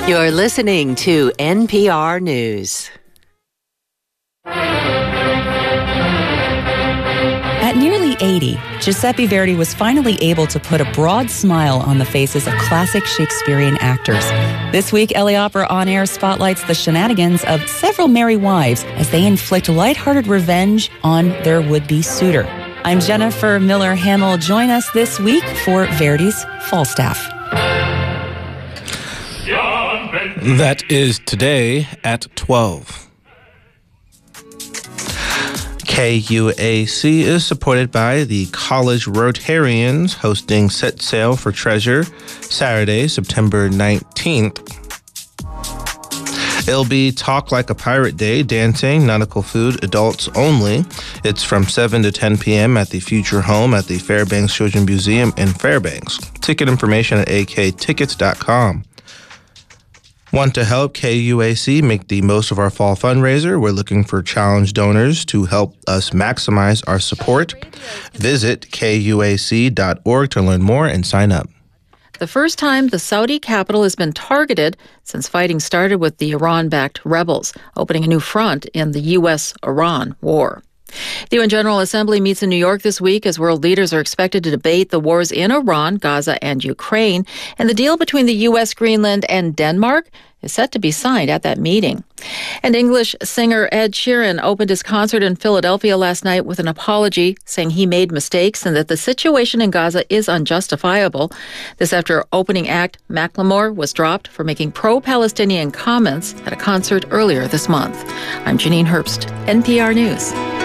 You're listening to NPR News. At nearly 80, Giuseppe Verdi was finally able to put a broad smile on the faces of classic Shakespearean actors. This week, LA Opera On Air spotlights the shenanigans of several merry wives as they inflict lighthearted revenge on their would-be suitor. I'm Jennifer Miller Hamill. Join us this week for Verdi's Falstaff. That is today at 12. KUAC is supported by the College Rotarians, hosting Set Sail for Treasure Saturday, September 19th. It'll be Talk Like a Pirate Day, dancing, nautical food, adults only. It's from 7 to 10 p.m. at the Future Home at the Fairbanks Children's Museum in Fairbanks. Ticket information at aktickets.com. Want to help KUAC make the most of our fall fundraiser? We're looking for challenge donors to help us maximize our support. Visit KUAC.org to learn more and sign up. The first time the Saudi capital has been targeted since fighting started with the Iran-backed rebels, opening a new front in the U.S.-Iran war. The UN General Assembly meets in New York this week as world leaders are expected to debate the wars in Iran, Gaza, and Ukraine. And the deal between the U.S., Greenland, and Denmark is set to be signed at that meeting. And English singer Ed Sheeran opened his concert in Philadelphia last night with an apology, saying he made mistakes and that the situation in Gaza is unjustifiable. This after opening act Macklemore was dropped for making pro-Palestinian comments at a concert earlier this month. I'm Janine Herbst, NPR News.